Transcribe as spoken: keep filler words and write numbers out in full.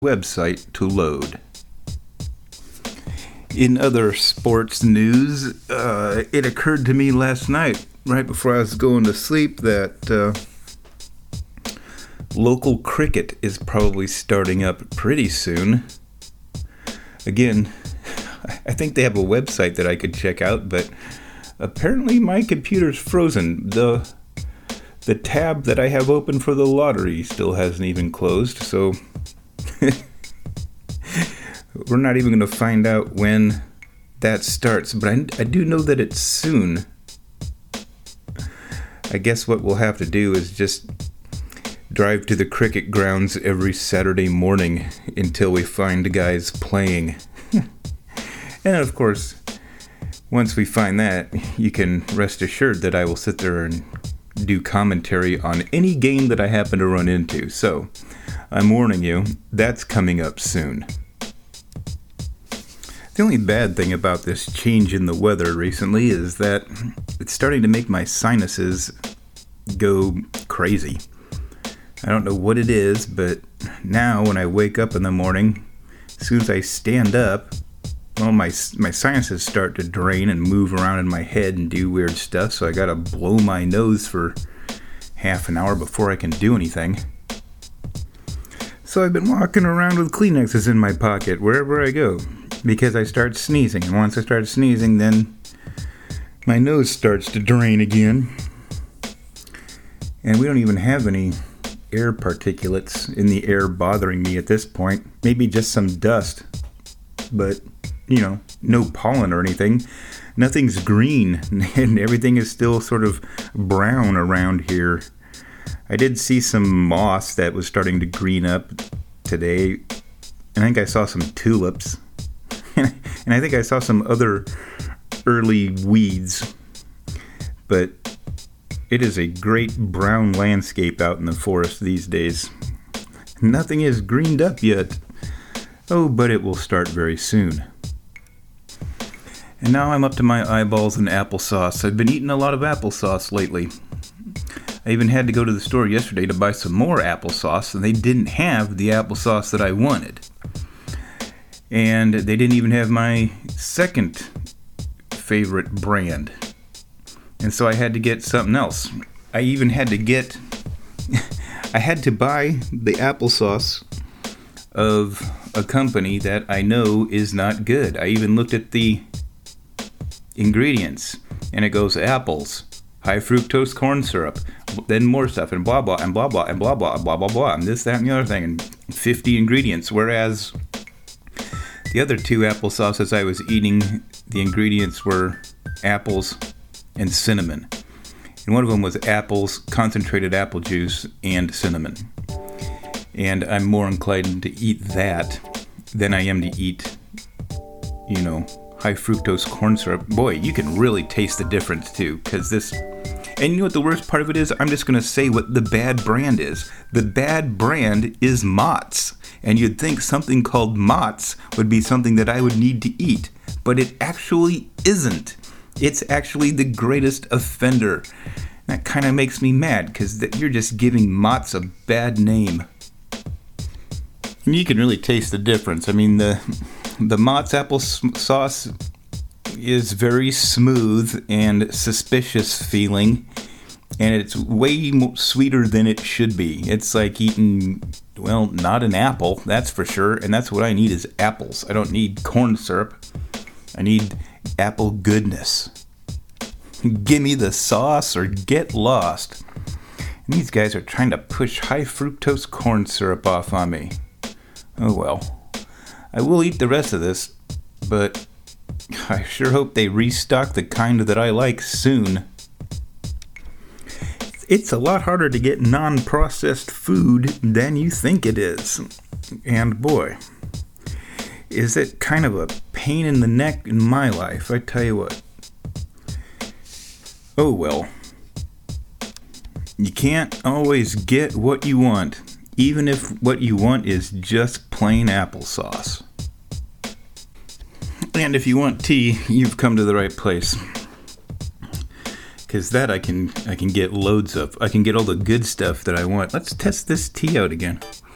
website to load. In other sports news, uh, it occurred to me last night, right before I was going to sleep, that uh, local cricket is probably starting up pretty soon. Again, I think they have a website that I could check out, but apparently my computer's frozen. The the tab that I have open for the lottery still hasn't even closed, so we're not even going to find out when that starts, but I, I do know that it's soon. I guess what we'll have to do is just drive to the cricket grounds every Saturday morning until we find guys playing. And of course, once we find that, you can rest assured that I will sit there and do commentary on any game that I happen to run into. So, I'm warning you, that's coming up soon. The only bad thing about this change in the weather recently is that it's starting to make my sinuses go crazy. I don't know what it is, but now when I wake up in the morning, as soon as I stand up, well, my my sinuses start to drain and move around in my head and do weird stuff, so I gotta blow my nose for half an hour before I can do anything. So I've been walking around with Kleenexes in my pocket wherever I go, because I start sneezing, and once I start sneezing, then my nose starts to drain again. And we don't even have any air particulates in the air bothering me at this point. Maybe just some dust, but, you know, no pollen or anything. Nothing's green, and everything is still sort of brown around here. I did see some moss that was starting to green up today. I think I saw some tulips. And I think I saw some other early weeds. But it is a great brown landscape out in the forest these days. Nothing is greened up yet. Oh, but it will start very soon. And now I'm up to my eyeballs in applesauce. I've been eating a lot of applesauce lately. I even had to go to the store yesterday to buy some more applesauce, and they didn't have the applesauce that I wanted. And they didn't even have my second favorite brand. And so I had to get something else. I even had to get... I had to buy the applesauce of a company that I know is not good. I even looked at the ingredients, and it goes apples, high fructose corn syrup, then more stuff, and blah blah, and blah blah, and blah blah, and blah blah blah, and this, that, and the other thing, and fifty ingredients. Whereas the other two applesauces I was eating, the ingredients were apples and cinnamon. And one of them was apples, concentrated apple juice, and cinnamon. And I'm more inclined to eat that than I am to eat, you know, high fructose corn syrup. Boy, you can really taste the difference too, because this... And you know what the worst part of it is? I'm just going to say what the bad brand is. The bad brand is Mott's. And you'd think something called Mott's would be something that I would need to eat. But it actually isn't. It's actually the greatest offender. That kind of makes me mad, because you're just giving Mott's a bad name. And you can really taste the difference. I mean, the the Mott's applesauce is very smooth and suspicious feeling, and it's way more sweeter than it should be. It's like eating, well, not an apple, that's for sure, and that's what I need is apples. I don't need corn syrup. I need apple goodness. Give me the sauce or get lost. And these guys are trying to push high fructose corn syrup off on me. Oh well. I will eat the rest of this, but I sure hope they restock the kind that I like soon. It's a lot harder to get non-processed food than you think it is. And boy, is it kind of a pain in the neck in my life, I tell you what. Oh well. You can't always get what you want, even if what you want is just plain applesauce. And if you want tea, you've come to the right place. Because that I can I can get loads of. I can get all the good stuff that I want. Let's test this tea out again.